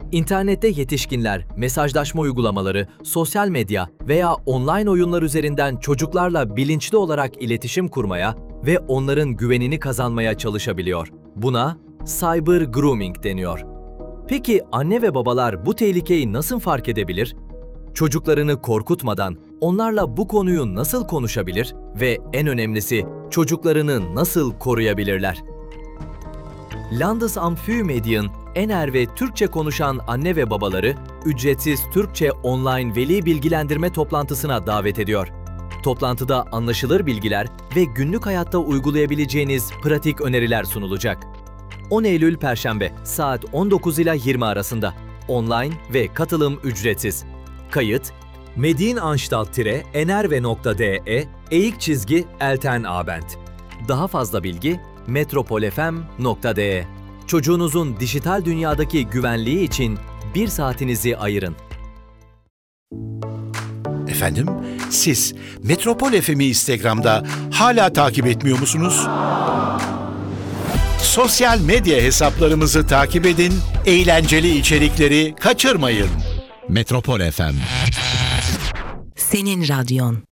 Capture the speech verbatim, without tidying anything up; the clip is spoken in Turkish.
İnternette yetişkinler, mesajlaşma uygulamaları, sosyal medya veya online oyunlar üzerinden çocuklarla bilinçli olarak iletişim kurmaya ve onların güvenini kazanmaya çalışabiliyor. Buna cyber grooming deniyor. Peki anne ve babalar bu tehlikeyi nasıl fark edebilir? Çocuklarını korkutmadan onlarla bu konuyu nasıl konuşabilir ve en önemlisi çocuklarını nasıl koruyabilirler? Landesamtfü-Medien, Ener ve Türkçe konuşan anne ve babaları ücretsiz Türkçe online veli bilgilendirme toplantısına davet ediyor. Toplantıda anlaşılır bilgiler ve günlük hayatta uygulayabileceğiniz pratik öneriler sunulacak. on Eylül Perşembe saat on dokuz ila yirmi arasında. Online ve katılım ücretsiz. Kayıt medienanstalt-enerve.de eğik çizgi Elten Abend. Daha fazla bilgi metropolfm nokta de. Çocuğunuzun dijital dünyadaki güvenliği için bir saatinizi ayırın. Efendim, siz Metropol F M'i Instagram'da hala takip etmiyor musunuz? Sosyal medya hesaplarımızı takip edin, eğlenceli içerikleri kaçırmayın. Metropol F M. Senin radyon.